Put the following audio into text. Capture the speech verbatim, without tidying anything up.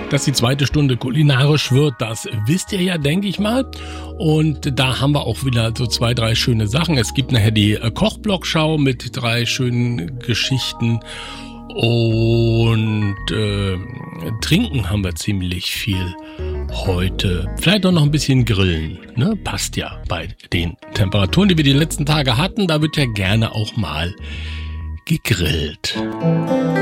Dass die zweite Stunde kulinarisch wird, das wisst ihr ja, denke ich mal. Und da haben wir auch wieder so zwei, drei schöne Sachen. Es gibt nachher die Kochblockschau mit drei schönen Geschichten. Und äh, trinken haben wir ziemlich viel heute. Vielleicht auch noch ein bisschen grillen, ne? Passt ja bei den Temperaturen, die wir die letzten Tage hatten. Da wird ja gerne auch mal gegrillt.